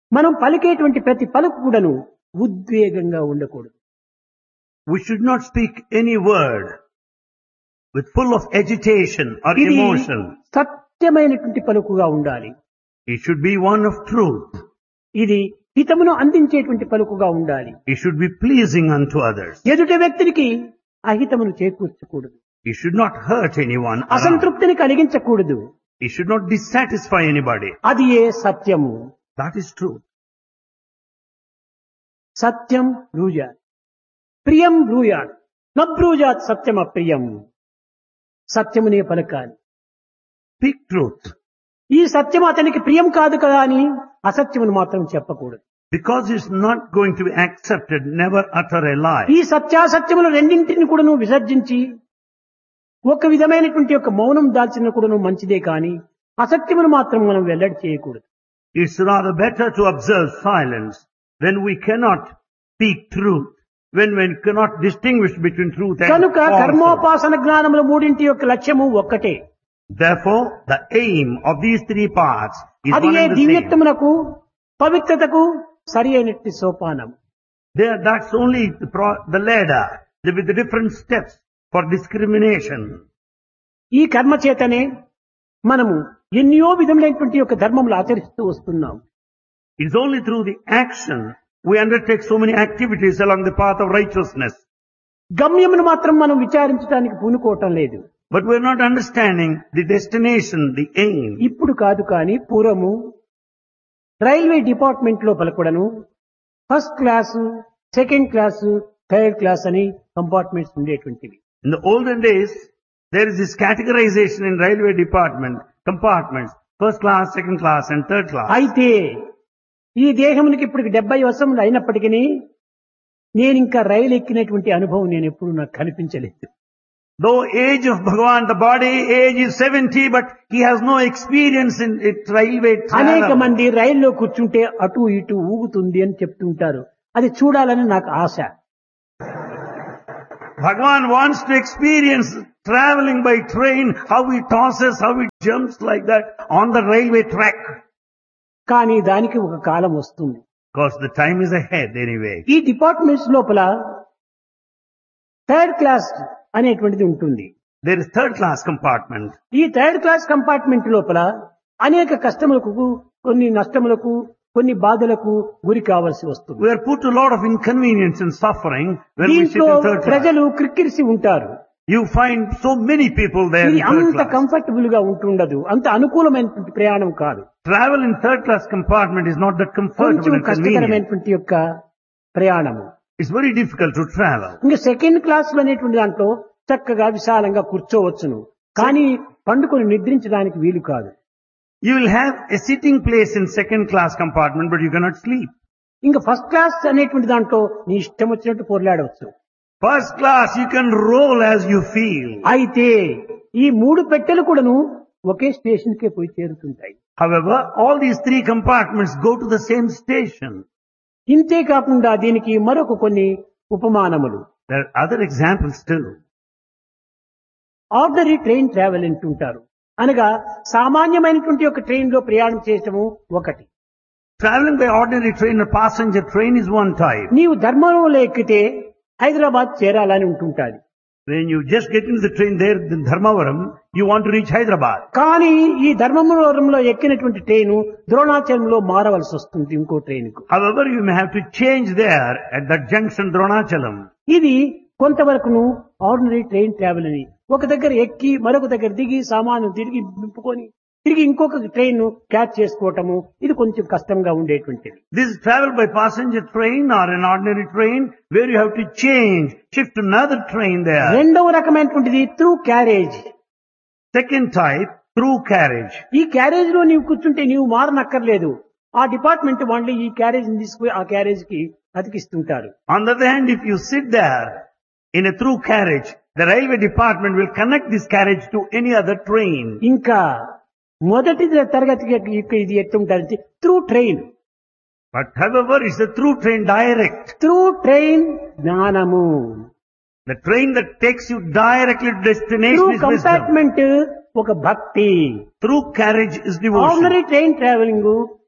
మనం పలికేటువంటి ప్రతి పలుకు కూడాను ఉద్వేగంగా ఉండకూడదు. We should not speak any word with full of agitation or ఇది emotion. సత్యమైనటువంటి పలుకుగా ఉండాలి. It should be one of truth. ఇది హితమును అందించేటువంటి పలుకుగా ఉండాలి. It should be pleasing unto others. ఎదుటి వ్యక్తికి అహితమును చేకూర్చకూడదు. It should not hurt anyone around. అసంతృప్తిని కలిగించకూడదు. It should not dissatisfy anybody. అది ఏ సత్యము. That is truth. సత్యం బ్రూయాత్ ప్రియం బ్రూయాత్ నబ్రూయాత్ సత్యం అప్రియం. సత్యమునే పలకాలి. Speak truth. ఈ సత్యం అతనికి ప్రియం కాదు కదా అని అసత్యమును మాత్రం చెప్పకూడదు. Because it's not going to be accepted, never utter a lie. ఈ సత్యాసత్యములు రెండింటిని కూడాను విసర్జించి ఒక విధమైనటువంటి ఒక మౌనం దాల్చిన కూడాను మంచిదే కానీ అసత్యమును మాత్రం మనం వెల్లడి చేయకూడదు. It's rather better to observe silence when we cannot speak truth, when we cannot distinguish between truth and కనుక falsehood. కర్మోపాసన జ్ఞానముల మూడింటి యొక్క లక్ష్యము ఒక్కటే. Therefore, the aim of these three parts is అది one A and the same. దివ్యత్వమునకు పవిత్రతకు సరి అయినట్టి సోపానం. That's only the ladder with the different steps for discrimination. ఈ కర్మ చేతనే మనము ఎన్నో విధములైనటువంటి యొక్క ధర్మములు ఆచరిస్తూ వస్తున్నాం. It's only through the action we undertake so many activities along the path of righteousness. గమ్యమును మాత్రం మనం విచారించడానికి పూనుకోవటం లేదు. But we're not understanding the destination, the aim. ఇప్పుడు కాదు కానీ పూర్వము రైల్వే డిపార్ట్మెంట్ లోపల కూడాను first class, second class, third class అని compartments ఉండేటువంటివి. In the olden days, there is this categorization in railway department, compartments, first class, second class and third class. అయితే ఈ దేహమునికి ఇప్పుడు 70 వర్షములు అయినప్పటికీ నేను ఇంకా రైలు ఎక్కినటువంటి అనుభవం నేను ఎప్పుడు నాకు కనిపించలేదు. Though age of Bhagavan, the body age is 70, but he has no experience in railway అనేక travel. మంది రైల్లో కూర్చుంటే అటు ఇటు ఊగుతుంది అని చెప్తుంటారు. అది చూడాలని నాకు ఆశ. Bhagavan wants to experience traveling by train, how he tosses, how he jumps like that on the railway track. కానీ దానికి ఒక కాలం వస్తుంది. Because the time is ahead anyway. ఈ డిపార్ట్మెంట్స్ లోపల థర్డ్ క్లాస్ అనేటువంటిది ఉంటుంది. There is third class compartment. ఈ third class compartment లోపల అనేక కష్టములకు, కొన్ని నష్టములకు, కొన్ని బాధలకు గురి కావాల్సి వస్తుంది. We are put to a lot of inconvenience and suffering when we sit దీంట్లో in third class. ప్రజలు క్రిక్కిరిసి ఉంటారు. You find so many people there ఇది in third అంత class. కంఫర్టబుల్ గా ఉంటుండదు, అంత అనుకూలమైనటువంటి ప్రయాణం కాదు. Travel in third class compartment is not that comfortable కొంచెం and convenient. కష్టకరమైనటువంటి యొక్క ప్రయాణము. It's very difficult to travel. ఇంకా సెకండ్ క్లాస్ లో అనేటువంటి దాంట్లో చక్కగా విశాలంగా కూర్చోవచ్చును, కానీ పండుకొని నిద్రించడానికి వీలు కాదు. You will have a sitting place in second class compartment, but you cannot sleep. ఇంకా ఫస్ట్ క్లాస్ అనేటువంటి దాంట్లో నీ ఇష్టం వచ్చినట్టు పొరలాడవచ్చు. First class, you can roll as you feel. అయితే ఈ 3 పెట్టెలు కూడాను ఒకే స్టేషన్ కే పోయి చేరుతుంటాయి. However, all these 3 compartments go to the same station. ఇంతే కాకుండా దీనికి మరొక కొన్ని ఉపమానములు. There are other examples too. Ordinary train travel అంటుంటారు. అనగా సామాన్యమైనటువంటి ఒక ట్రైన్ లో ప్రయాణం చేయటము ఒకటి. Traveling by ordinary train or passenger train is one type. నీవు ధర్మంలో ఎక్కితే హైదరాబాద్ చేరాలని ఉంటుంటాది. When you just get into the train there in Dharmavaram, you want to reach Hyderabad. కానీ ఈ ధర్మవరంలో ఎక్కినటువంటి ట్రైను ద్రోణాచలంలో మారవలసి వస్తుంది ఇంకో ట్రైన్ కు. However, you may have to change there at that junction Dronachalam. ఇది కొంతవరకును ఆర్డినరీ ట్రైన్ ట్రావెల్ అని ఒక దగ్గర ఎక్కి మరొక దగ్గర దిగి సామాను తిరిగి నింపుకొని తిరిగి ఇంకొక ట్రైన్ క్యాచ్ చేసుకోవటము ఇది కొంచెం కష్టంగా ఉండేటువంటిది. This is travel by passenger train or an ordinary train where you have to change, shift to another train there. రెండవ రకమైనటువంటిది through carriage. Second type, through carriage. ఈ క్యారేజ్ లో నీవు కూర్చుంటే నీవు మారనక్కర్లేదు. ఆ డిపార్ట్మెంట్ వాళ్ళు ఈ క్యారేజ్ తీసుకుని ఆ క్యారేజ్ కి అతికిస్తుంటారు. On the other hand, if you sit there in a through carriage, the railway department will connect this carriage to any other train. ఇంకా మొదటి తరగతికి ఇది ఎట్టుంటారంటే through train. But however, it's a through train direct. Through train జ్ఞానము. The train that takes you directly to through destination is wisdom. Compartment ఒక భక్తి. Through carriage is devotion. Ordinary train travelling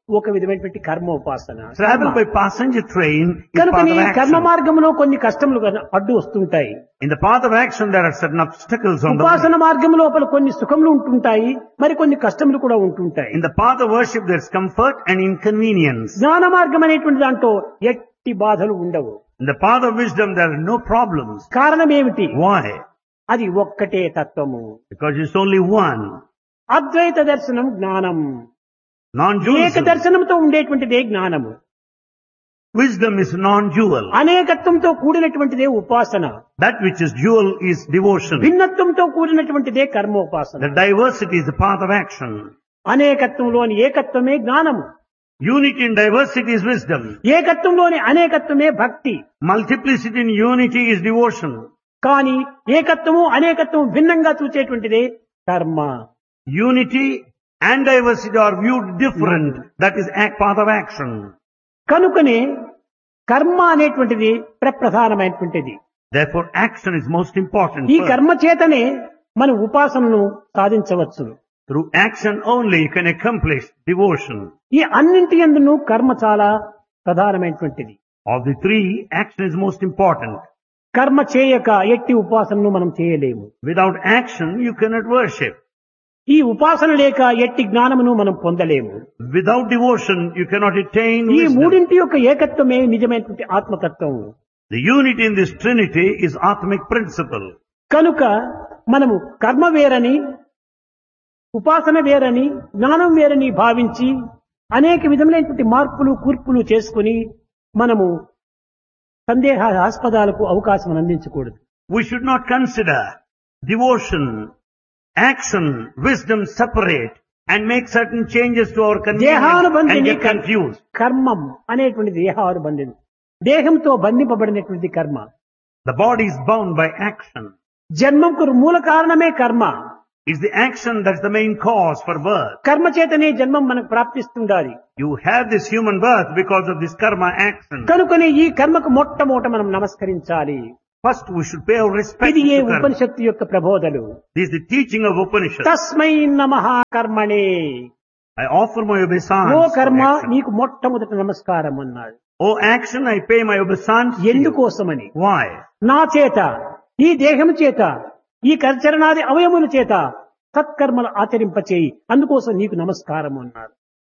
ఒక విధమైనటువంటి కర్మోపాసన. Travel by passenger train is కనుకని path of కర్మ action. మార్గంలో కొన్ని కష్టములు అడ్డు వస్తుంటాయి. In the path of action there are certain obstacles on the way. ఉపాసన మార్గం లోపల కొన్ని సుఖములు ఉంటుంటాయి, మరి కొన్ని కష్టములు కూడా ఉంటుంటాయి. In the path of worship there is comfort and inconvenience. జ్ఞాన మార్గం అనేటువంటి దాంట్లో ఎట్టి బాధలు ఉండవు. In the path of wisdom there are no problems. కారణం ఏమిటి? Why? అది ఒక్కటే తత్వము. Because it's only one. అద్వైత దర్శనం జ్ఞానం. ఏక Non-dualism. దర్శనంతో ఉండేటువంటిదే జ్ఞానము. Wisdom is non-dual. అనేకత్వంతో కూడినటువంటిదే ఉపాసన. That which is dual is devotion. భిన్నత్వంతో కూడినటువంటిదే కర్మోపాసన. The diversity is the path of action. అనేకత్వంలోని ఏకత్వమే జ్ఞానము. Unity in diversity is wisdom. ఏకత్వంలోని అనేకత్వమే భక్తి. Multiplicity in unity is devotion. కానీ ఏకత్వము అనేకత్వము భిన్నంగా చూచేటువంటిదే కర్మ. Unity and diversity are viewed different. That is path of action. కనుకనే కర్మ అనేటువంటిది ప్రధానమైనటువంటిది. Therefore action is most important. ఈ first. కర్మ చేతనే మన ఉపాసనను సాధించవచ్చు. Through action only you can accomplish devotion. ఈ అన్నింటి యందును కర్మ చాలా ప్రధానమైనటువంటిది. Of the three, action is most important. కర్మ చేయక ఎట్టి ఉపాసనను మనం చేయలేము. Without action you cannot worship. ఈ ఉపాసన లేక ఎట్టి జ్ఞానమును మనం పొందలేము. Without devotion you cannot attain ఈ wisdom. మూడింటి యొక్క ఏకత్వమే నిజమైనటువంటి ఆత్మతత్వం. The unity in this trinity is Atmic principle. కనుక మనము కర్మ వేరని, ఉపాసన వేరని, జ్ఞానం వేరని భావించి అనేక విధములైనటువంటి మార్పులు కూర్పులు చేసుకుని మనము సందేహాస్పదాలకు అవకాశం అందించకూడదు. We should not consider devotion, action, wisdom separate and make certain changes to our convenience and దేహానుబంధిని get confused. కర్మం అనేటువంటి దేహానుబంధిని, దేహంతో బంధింపబడినటువంటి కర్మ. The body is bound by action. జన్మంకు మూల కారణమే కర్మ. It's the action that's the main cause for birth. కర్మ చేతనే జన్మం మనకు ప్రాప్తిస్తుండాలి. You have this human birth because of this karma action. కనుకనే ఈ కర్మకు మొట్టమొదట మనం నమస్కరించాలి. First we should pay our respect ఇది ఏ to karma. ఉపనిషత్తు యొక్క ప్రబోధలు. This is the teaching of Upanishad. తస్మై నమః కర్మణే. I offer my obeisance. Oh for కర్మ action. నీకు మొట్టమొదటి నమస్కారం అన్నాడు. Oh action, I pay my obeisance to you. ఎందుకోసమని? Why? నా చేత, ఈ దేహము చేత, ఈ కర్చరణాది అవయముల చేత సత్కర్మలు ఆచరింపచేయి, అందుకోసం నీకు నమస్కారం అన్నారు.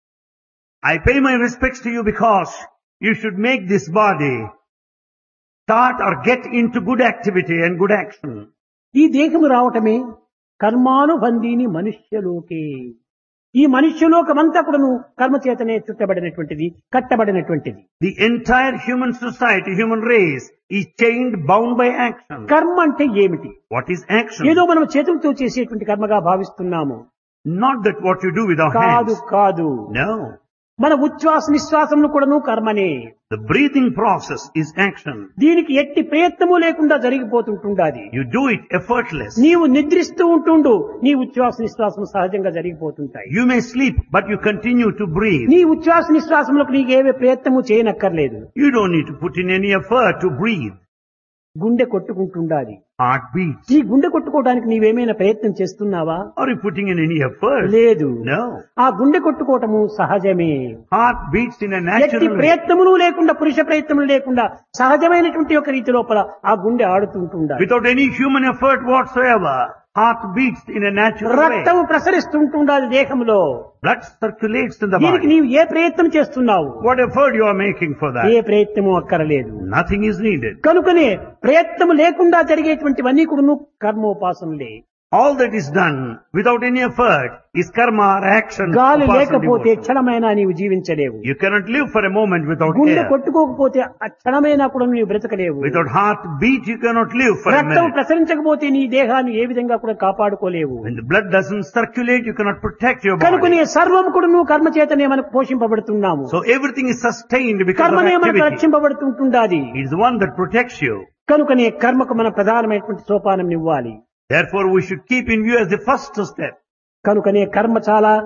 I pay my respects to you because you should make this body start or get into good activity and good action. ఈ దేహము రావటమే కర్మానుబంధీని మనుష్యలోకే. ఈ మనుష్యలోకమంతా కూడాను కర్మ చేతనే చుట్టబడినటువంటిది, కట్టబడినటువంటిది. The entire human society, human race is chained, bound by action. కర్మ అంటే ఏమిటి? What is action? ఏదో మనం చేతులతో చేసేటువంటి కర్మగా భావిస్తున్నాము. Not that what you do with our కాదు hands. కాదు, No. మన ఉచ్ఛ్వాస నిశ్వాసములు కూడాను కర్మనే. The breathing process is action. దీనికి ఎట్టి ప్రయత్నము లేకుండా జరిగిపోతుంటుండాది. You do it effortless. నీవు నిద్రిస్తూ ఉంటుండు, నీ ఉచ్ఛ్వాస నిశ్వాసము సహజంగా జరిగిపోతుంటాయి. You may sleep, but you continue to breathe. నీ ఉచ్ఛ్వాస నిశ్వాసములకు నీకేవే ప్రయత్నము చేయనక్కర్లేదు. You don't need to put in any effort to breathe. గుండె కొట్టుకుంటుండాలి. Heart beats. ఈ గుండె కొట్టుకోవడానికి నీవేమైనా ప్రయత్నం చేస్తున్నావా? Are you putting in any effort? లేదు. No. ఆ గుండె కొట్టుకోవటము సహజమే. Heart beats in a ఎట్టి natural way. ప్రయత్నములు లేకుండా, పురుష ప్రయత్నములు లేకుండా సహజమైనటువంటి ఒక రీతి లోపల ఆ గుండె ఆడుతుంటుండాలి. Without any human effort whatsoever, heart beats in a natural way. రక్తము ప్రసరిస్తుంటుండాలి దేహంలో. Blood circulates in the దీనికి body. నీవు ఏ ప్రయత్నం చేస్తున్నావు? What effort you are making for A that? ప్రయత్నము అక్కరలేదు. Nothing is needed. కనుకనే ప్రయత్నము లేకుండా జరిగేటువంటివన్నీ కూడా కర్మోపాసనలే. All that is done without any effort is karma or action. గాలి upasana లేకపోతే devotion. క్షణమైనా నీవు జీవించలేవు. You cannot live for a moment without గుండె air. కొట్టుకోకపోతే ఆ క్షణమైనా కూడా నీవు బ్రతకలేవు. Without heart beat you cannot live for a రక్తం minute. ప్రసరించకపోతే నీ దేహాన్ని ఏ విధంగా కూడా కాపాడుకోలేవు. When the blood doesn't circulate you cannot protect your కనుకనే body. సర్వం కూడా నువ్వు కర్మ చేతనే మనకు పోషింపబడుతున్నాము. So everything is sustained because of కర్మనే మనకు activity. రక్షింపబడుతుంటుండాది. It is the one that protects you. కనుకనే కర్మకు మన ప్రధానమైనటువంటి సోపానం ఇవ్వాలి. Therefore we should keep in view as the first step. కనుకనే కర్మ చాలా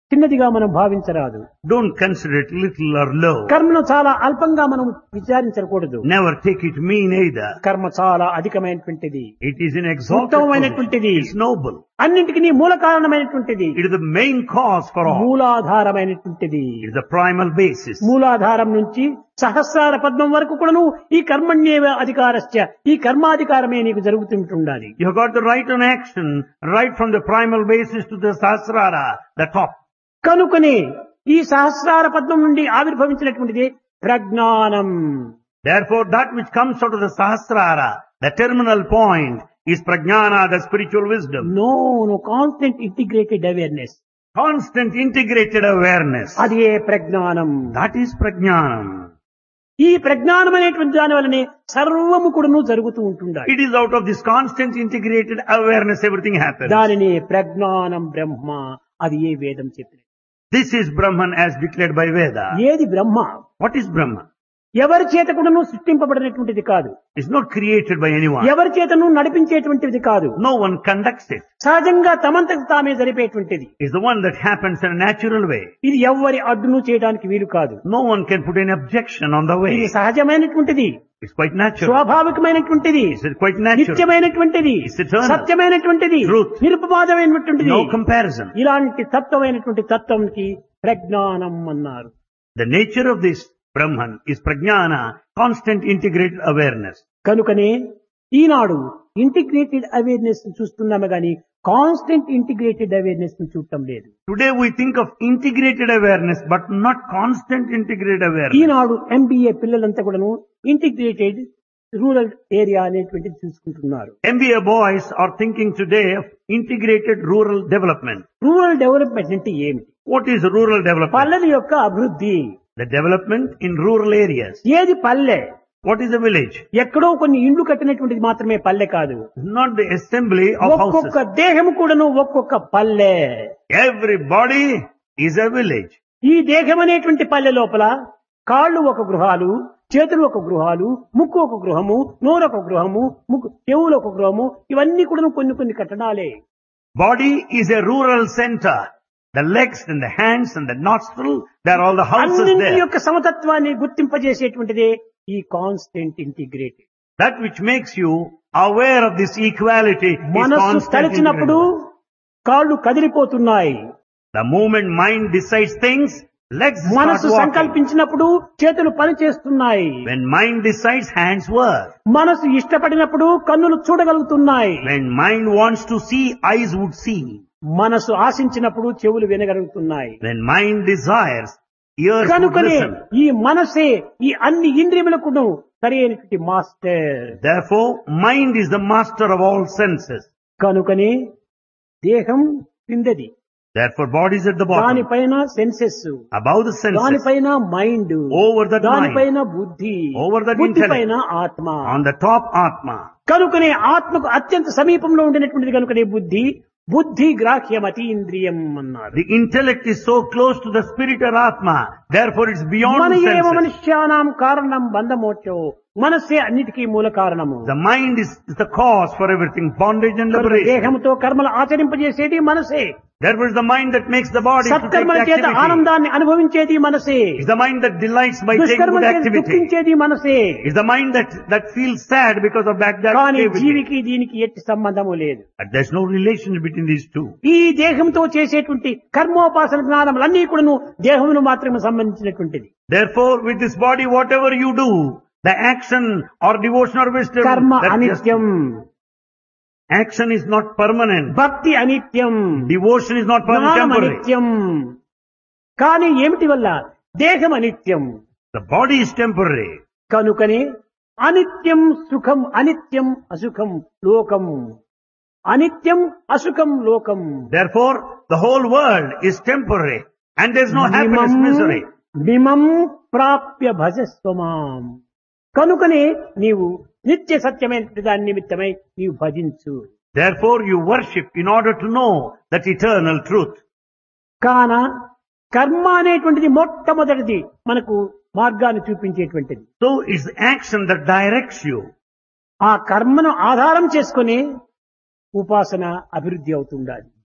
చిన్నదిగా మనం భావించరాదు. Don't consider it little or low. కర్మను చాలా అల్పంగా మనం విచారించకూడదు. Never take it mean either. కర్మ చాలా అధికమైనటువంటిది, It is an exalted ఉత్తమమైనటువంటిది, position. It's noble. అన్నింటికి మూల కారణమైనటువంటిది, It is the main cause for all. మూలాధారమైనటువంటిది. It is the primal basis. మూలాధారం నుంచి సహస్రార పద్మం వరకు కూడాను ఈ కర్మణ్యేవ అధికారస్య, ఈ కర్మాధికారమే నీకు జరుగుతుంటుండాలి. You have got the right on action, right from the primal basis to the Sahasrara, the top. కనుకనే ఈ సహస్రార పద్మం నుండి ఆవిర్భవించినటువంటిది ప్రజ్ఞానం. Therefore, that which comes out of the Sahasrara, the terminal point, is prajnana, the spiritual wisdom. No constant integrated awareness, Constant integrated awareness. అదే ప్రజ్ఞానం. That is prajnanam. ఈ ప్రజ్ఞానం అనేటువంటి దాని వల్లనే సర్వము కూడాను జరుగుతూ ఉంటుండాలి. It is out of this constant integrated awareness everything happens. దానిని ప్రజ్ఞానం బ్రహ్మ, అది ఏ వేదం చెప్పినది. This is Brahman as declared by Veda. ఏది బ్రహ్మ? What is Brahman? ఎవరి చేత కూడాను సృష్టింపబడినటువంటిది కాదు, It's not created by anyone. ఎవరి చేతను నడిపించేటువంటిది కాదు, No one conducts it. సహజంగా తమంతకు తామే జరిపేటువంటిది. It's the one that happens in a natural way. ఇది ఎవ్వరి అడ్డును చేయడానికి వీలు కాదు. No one can put any objection on the ఇది way. సహజమైనటువంటిది, It's quite natural. స్వాభావికమైనటువంటిది, It's quite natural. నిత్యమైనటువంటిది, It's eternal. సత్యమైనటువంటిది, Truth. నిరుపమాదమైనటువంటిది. No comparison. ఇలాంటి తత్వమైనటువంటి తత్వంకి ప్రజ్ఞానం అన్నారు. The nature of this Brahman is prajnana, constant integrated awareness. కనుకనే ఈనాడు ఇంటిగ్రేటెడ్ అవేర్నెస్ చూస్తున్నాము గాని constant integrated awareness చూడటం లేదు. Today we think of integrated awareness, but not constant integrated awareness. Eenadu MBA పిల్లలంతా కూడాను ఇంటిగ్రేటెడ్ రూరల్ ఏరియా అనేటువంటిది చూసుకుంటున్నారు. MBA boys are thinking today of integrated rural development. Rural development అంటే ఏమిటి? What is rural development? పల్లెల యొక్క అభివృద్ధి. The development in rural areas. ఏది పల్లె? What is a village? ఎక్కడో కొన్ని ఇండ్లు కట్టినటువంటిది మాత్రమే పల్లె కాదు. It's not the assembly of ఒక్కొక్క houses. దేహము కూడాను ఒక్కొక్క పల్లె. Every body is a village. ఈ దేహం అనేటువంటి పల్లె లోపల కాళ్ళు ఒక గృహాలు, చేతులు ఒక గృహాలు, ముక్కు ఒక గృహము, నోరు ఒక గృహము, చెవులు ఒక గృహము, ఇవన్నీ కూడా కొన్ని కొన్ని కట్టడాలే. Body is a rural center. The legs and the hands and the nostril, they're all the houses అన్నింటి there. యొక్క సమతత్వాన్ని గుర్తింపజేసేటువంటిదే ఈ constant integrated. That which makes you aware of this equality is మనస్సు constant తలచినప్పుడు integrated. కాళ్ళు కదిలిపోతున్నాయి. The moment mind decides things, legs start మనస్సు walking. సంకల్పించినప్పుడు చేతులు పనిచేస్తున్నాయి. When mind decides, hands work. మనసు ఇష్టపడినప్పుడు కన్నులు చూడగలుగుతున్నాయి. When mind wants to see, eyes would see. మనసు ఆశించినప్పుడు చెవులు వినగలుగుతున్నాయి. When mind desires, ears would కనుకనే listen. ఈ మనసే ఈ అన్ని ఇంద్రియములకు సరైనటువంటి master. Therefore, mind is the master of all senses. కనుకనే దేహం కిందది, Therefore, body is at the bottom. దానిపైన సెన్సెస్, Above the senses. దానిపైన మైండ్, Over that దానిపైన బుద్ధి, Over that బుద్ధి intellect. పైన ఆత్మ. On the top, Atma. కనుకనే ఆత్మకు అత్యంత సమీపంలో ఉండినటువంటిది కనుకనే బుద్ధి. బుద్ధి గ్రాహ్యం అతీంద్రియం అన్నారు. The intellect is so close to the spirit or Atma. Therefore, it's beyond మన ఏవ senses. మనుష్యానాం కారణం బంధమోక్షో, మనస్సే అన్నిటికీ మూల కారణము. The mind is the cause for everything, bondage and liberation. దేహంతో కర్మలు ఆచరింపజేసేది మనసే. Therefore, it's the mind that makes the body to take సత్కర్మల the చేత activity. ఆనందాన్ని అనుభవించేది మనసే. It's the mind that delights by taking దుష్కర్మల good చేత activity. దుఃఖించేది మనసే. It's the mind that feels sad because of bad కానీ activity. జీవికి దీనికి ఎట్టి సంబంధము లేదు. But there's no relation between these two. ఈ దేహంతో చేసేటువంటి కర్మోపాసన జ్ఞానములన్నీ కూడాను దేహమును మాత్రమే సంబంధించినటువంటిది. Therefore, with this body, whatever you do, the action or devotion or wisdom, కర్మ that just- అనిత్యం, action is not permanent. భక్తి అనిత్యం, Devotion is not permanent, జ్ఞానం temporary. అనిత్యం. కానీ ఏమిటి వల్ల? దేహం అనిత్యం. The body is temporary. కనుకనే అనిత్యం సుఖం, అనిత్యం అసుఖం లోకం, అనిత్యం అసుఖం లోకం. Therefore, the whole world is temporary and there's no happiness, misery. మిమం ప్రాప్య భజస్వమాం. కనుకనే నీవు నిత్య సత్యమైన దాని నిమిత్తమై నీవు భజించు. Therefore, you worship in order to know that eternal truth. కాన కర్మ అనేటువంటిది మొట్టమొదటిది మనకు మార్గాన్ని చూపించేటువంటిది. So, it's action that directs you. ఆ కర్మను ఆధారం చేసుకుని ఉపాసన అభివృద్ధి అవుతుండాలి.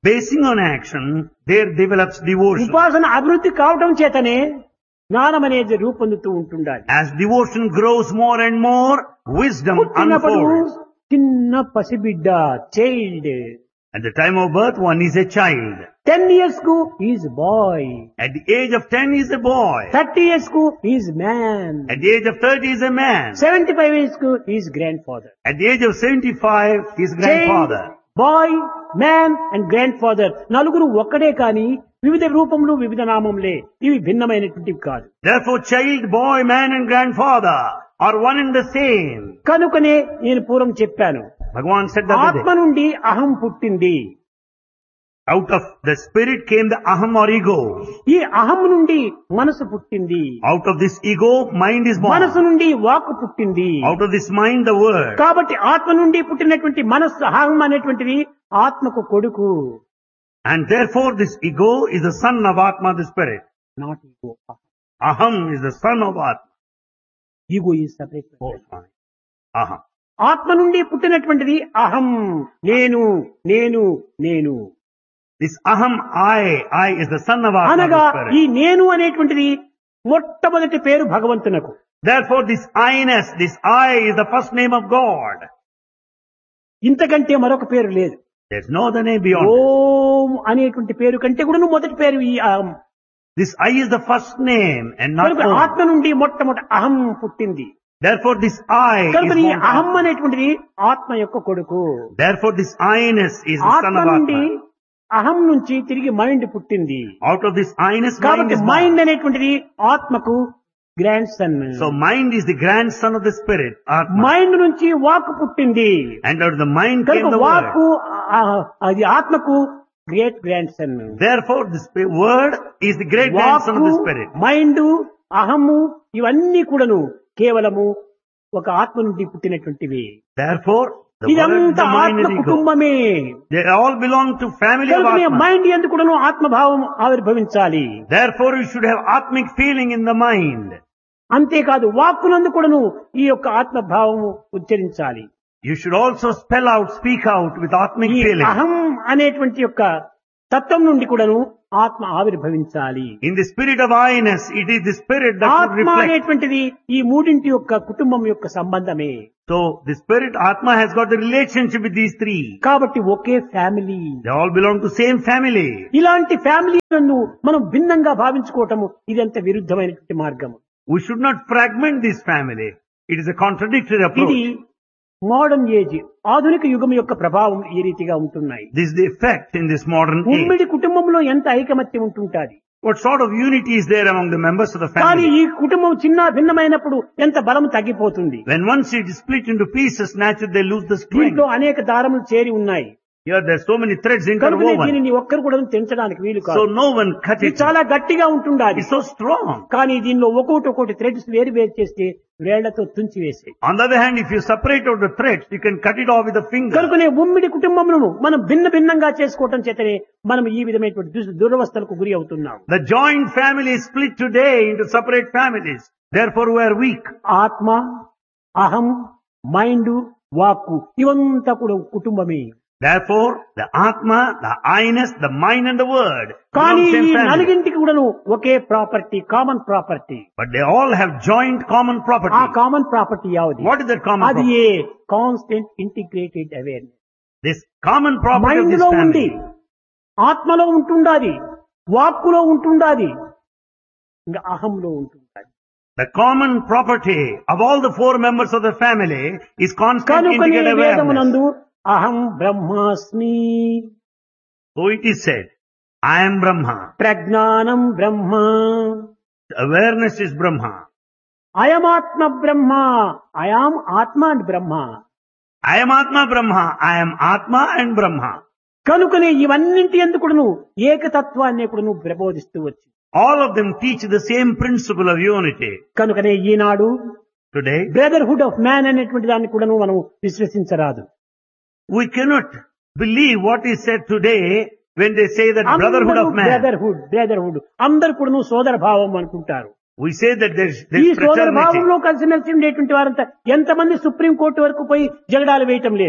Basing on action, there develops devotion. ఉపాసన అభివృద్ధి కావటం చేతనే జ్ఞానం అనేది రూపొందుతూ ఉంటుండాలి. As devotion grows more and more, wisdom పుట్టినప్పుడు unfolds. చిన్న పసిబిడ్డ, child. At the time of birth, one is a child. 10 years కు is bye. At the age of 10, he is a boy. 30 years కు is man. At the age of 30, he is a man. 75 years కు is grand father. At the age of 75, he is grandfather. Bye, man and grand father నలుగురు ఒక్కడే కానీ వివిధ రూపంలో వివిధ నామంలే. ఇవి భిన్నమైనటువంటివి కాదు. Therefore, child, boy, man and grandfather are one and the same. కనుకనే నేను పూర్వం చెప్పాను, Bhagavan said that ఆత్మ నుండి అహం పుట్టింది. out of the spirit came the aham or ego. ఈ అహం నుండి మనసు పుట్టింది. Out of this ego, mind is born. మనసు నుండి వాక్ పుట్టింది. Out of this mind, the word. కాబట్టి ఆత్మ నుండి పుట్టినటువంటి మనస్సు అహం అనేటువంటిది ఆత్మకు కొడుకు. And therefore, this ego is the son of Atma, the spirit. Not ego. Aham is the son of Atma. Ego is separate. Aham. ఆత్మ నుండి పుట్టినటువంటిది అహం, నేను నేను నేను. This aham, I is the son of Atma, అనగా the spirit. ఈ నేను అనేటువంటిది మొట్టమొదటి పేరు భగవంతునకు. Therefore, this I-ness, this I is the first name of God. ఇంతకంటే మరొక పేరు లేదు. There's no other name beyond. ఓం అనేటువంటి పేరు కంటే కూడా మొదటి పేరు ఈ అహం. This I is the first name and not కనుక Om. ఆత్మ నుండి మొట్టమొదటి అహం పుట్టింది. Therefore, this I is కనుక ఈ born. అహం అనేటువంటిది ఆత్మ యొక్క కొడుకు. Therefore, this I-ness is the son ఆత్మ of నుండి Atma. అహం నుంచి తిరిగి మైండ్ పుట్టింది. Out of this I-ness, mind కాబట్టి is born. మైండ్ అనేటువంటిది ఆత్మకు grand son. So, mind is the grandson of the spirit, Atma. Mind నుంచి వాక్ పుట్టింది. And out of the mind came కనుక the వాక్ word. అది ఆత్మకు great grand son. Therefore, the word is the great grandson of the spirit. Mind, అహము ఇవన్నీ కూడాను కేవలము ఒక ఆత్మ నుండి పుట్టినటువంటివి. Therefore, the word, ఇదంతా the mind ఆత్మ and ego. కుటుంబమే. They all belong to family of కనుక Atma. మైండ్ ఎందుకు కూడాను ఆత్మభావం ఆవిర్భవించాలి. Therefore, you should have Atmic feeling in the mind. అంతేకాదు వాక్కునందు కూడాను ఈ యొక్క ఆత్మభావము ఉచ్చరించాలి. You should also spell out, speak out with Atmic ఈ feeling. అహం అనేటువంటి యొక్క తత్వం నుండి కూడాను ఆత్మ ఆవిర్భవించాలి. In the spirit of I-ness, it is the spirit that should ఆత్మ reflect. అనేటువంటిది ఈ మూడింటి యొక్క కుటుంబం యొక్క సంబంధమే. So, the spirit Atma has got the relationship with these three. కాబట్టి ఒకే family. They all belong to same family. ఇలాంటి ఫ్యామిలీలను మనం భిన్నంగా భావించుకోవటము ఇదంత విరుద్ధమైనటువంటి మార్గము. We should not fragment this family. It is a contradictory ఇది approach. మోడర్న్ ఏజ్, ఆధునిక యుగం యొక్క ప్రభావం ఈ రీతిగా ఉంటున్నాయి. This is the effect in this modern age. ఉమ్మడి కుటుంబంలో ఎంత ఐకమత్యం ఉంటుంటాది. What sort of unity is there among the members of the కానీ family? ఈ కుటుంబం చిన్న భిన్నమైనప్పుడు ఎంత బలం తగ్గిపోతుంది. When once it is split into pieces, naturally they lose the strength. దీంట్లో అనేక దారములు చేరి ఉన్నాయి. Here there are so many threads కనుక interwoven. దీనిని ఒక్కరు కూడా తెంచడానికి వీలు So కాదు. no one cut ఇది it. చాలా గట్టిగా ఉంటుండాలి. It's so strong. కానీ దీనిలో ఒక్కొక్కటి థ్రెడ్స్ వేరు వేరు చేస్తే వేళ్లతో తుంచి వేసే. On the other hand, if you separate out the threads, you can cut it off with a finger. కనుకనే ఉమ్మిడి కుటుంబమును మనం భిన్నంగా చేసుకోవటం చేతనే మనం ఈ విధమైనటువంటి దురవస్థలకు గురి అవుతున్నాం. The joint family is split today into separate families. Therefore we are weak. ఆత్మ, అహం, మైండ్, వాక్కు ఇవంతా కూడా కుటుంబమే. Therefore, the Atma, the I-ness, the mind and the word కానీ belong to ఈ same family. నలుగింటికి కూడాను ఒకే property, common property. But they all have joint common ఆ property. Common property యావది? What is that common అది property? A constant integrated awareness. This common property of mind this లో ఉండి, family. ఆత్మలో ఉంటుండాది, వాక్కులో ఉంటుండాది, ఇంకా అహంలో ఉంటుండాది. The common property of all the four members of the family is constant కనుకనే integrated awareness. వేదమునందు అహం బ్రహ్మాస్మి, So it is said, I am Brahma. ప్రజ్ఞానం బ్రహ్మ, Awareness is Brahma. అయమాత్మ Brahma, I am ఆత్మ and Brahma. I am Atma Brahma. I am Atma and Brahma. కనుకనే ఇవన్నింటి ఎందుకును ఏకతత్వాన్ని కూడా నువ్వు ప్రబోధిస్తూ వచ్చి. All of them teach the same principle of unity. కనుకనే ఈనాడు Today, brotherhood of man అనేటువంటి దాన్ని కూడా మనం విశ్వసించరాదు. we cannot believe what is said today when they say that brotherhood of man. Brotherhood అందరు కూడా సోదర భావం అనుకుంటారు. We say that ఈ there's సోదర fraternity. భావంలో కలిసిమెలిసి ఉండేటువంటి వారంతా ఎంతమంది సుప్రీం కోర్టు వరకు పోయి జగడాలు వేయటం లేదు.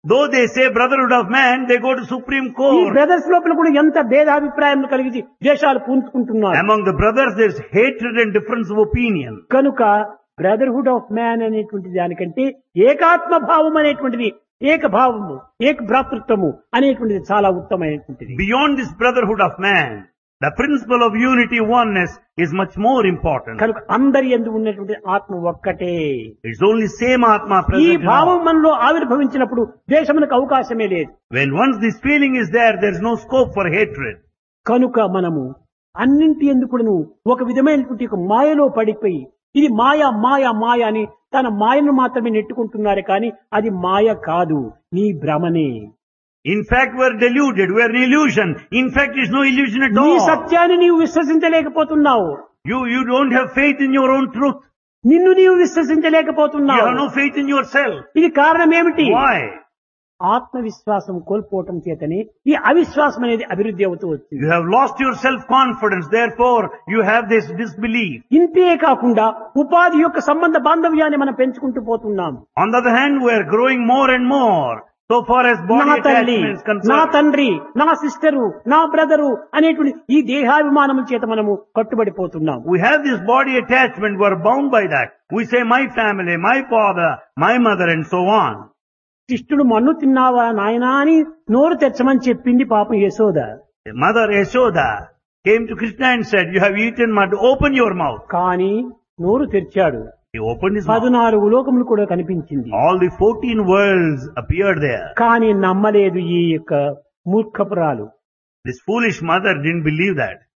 Though they say brotherhood of man, they go to Supreme ఈ Court. బ్రదర్స్ లోపల కూడా ఎంత భేదాభిప్రాయం కలిగి దేశాలు పూనుకుంటున్నారు. Among the brothers, there's hatred and difference of opinion. కనుక బ్రదర్హుడ్ ఆఫ్ మ్యాన్ అనేటువంటి దానికంటే ఏకాత్మ భావం అనేటువంటిది, ఏకభావము, ఏక భ్రాతృత్వము అనేటువంటిది చాలా ఉత్తమమైనటువంటిది. Beyond this brotherhood of man, the principle of unity, oneness is much more important. కనుక అందరి యందు ఉన్నటువంటి ఆత్మ ఒక్కటే. It's only same Atma ఈ present in భావం all. మనలో ఆవిర్భవించినప్పుడు ద్వేషమునకు అవకాశమే లేదు. When once this feeling is there, there's no scope for hatred. కనుక మనము అన్నింటి ఎందుకును ఒక విధమైనటువంటి ఒక మాయలో పడిపోయి ఇది మాయ మాయ మాయ అని తన మాయను మాత్రమే నెట్టుకుంటున్నారు కానీ అది మాయ కాదు, నీ భ్రమనే. In fact, we're deluded. We're an illusion. In fact, it's no illusion at నీ all. సత్యాన్ని నీవు విశ్వసించలేకపోతున్నావు. You don't have faith in your own truth. నిన్ను నీవు You విశ్వసించలేకపోతున్నావు. have no faith in yourself. ఇది కారణం ఏమిటి? Why? ఆత్మవిశ్వాసం కోల్పోవటం చేతని ఈ అవిశ్వాసం అనేది అభివృద్ధి అవుతూ వచ్చింది. You have lost your self-confidence. Therefore, you have this disbelief. ఇంతే కాకుండా ఉపాధి యొక్క సంబంధ బాంధవ్యాన్ని మనం పెంచుకుంటూ పోతున్నాం. On the other hand, we're growing more and more. So far as body నా తల్లి, attachment is నా concerned. తండ్రి, నా సిస్టరు, నా బ్రదరు అనేటువంటి ఈ దేహాభిమానం చేత మనము కట్టుబడిపోతున్నాం. We have this body attachment. We're bound by that. We say my family, my father, my mother, and so on. శిష్టుడు మన్ను తిన్నావా నాయనా అని నోరు తెచ్చమని చెప్పింది పాపం Yashoda. Mother Yashoda came to Krishna and said, you have eaten mud, open your mouth. కానీ నోరు తెరిచాడు. He opened his mouth. 14 లోకములు కూడా కనిపించింది. All the 14 worlds appeared there. కానీ నమ్మలేదు ఈ యొక్క మూర్ఖపురాలు. This foolish mother didn't believe that.